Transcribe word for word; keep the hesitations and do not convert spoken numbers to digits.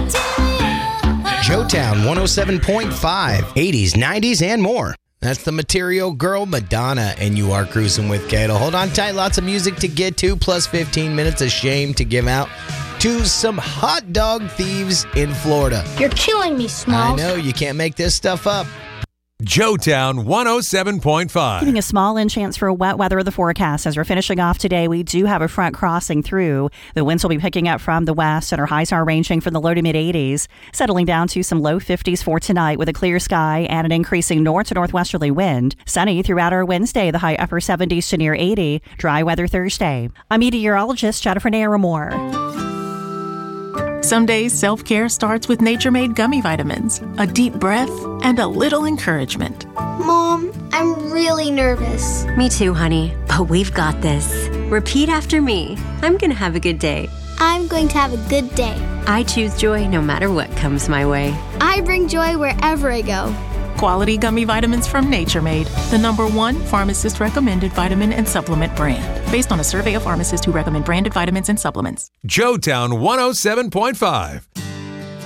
Joetown one oh seven point five, eighties, nineties, and more. That's the Material Girl, Madonna, and you are cruising with Kato. Hold on tight, lots of music to get to, plus fifteen minutes of shame to give out to some hot dog thieves in Florida. You're killing me, Smalls. I know, you can't make this stuff up. Joetown one oh seven point five. Giving a small in chance for wet weather of the forecast. As we're finishing off today, we do have a front crossing through. The winds will be picking up from the west, and our highs are ranging from the low to mid eighties, settling down to some low fifties for tonight with a clear sky and an increasing north to northwesterly wind. Sunny throughout our Wednesday, the high upper seventies to near eighty. Dry weather Thursday. I'm meteorologist Jennifer Naramore. Some days, self-care starts with Nature-Made gummy vitamins, a deep breath, and a little encouragement. Mom, I'm really nervous. Me too, honey, but we've got this. Repeat after me. I'm going to have a good day. I'm going to have a good day. I choose joy no matter what comes my way. I bring joy wherever I go. Quality gummy vitamins from Nature Made, the number one pharmacist-recommended vitamin and supplement brand. Based on a survey of pharmacists who recommend branded vitamins and supplements. Joetown one oh seven point five.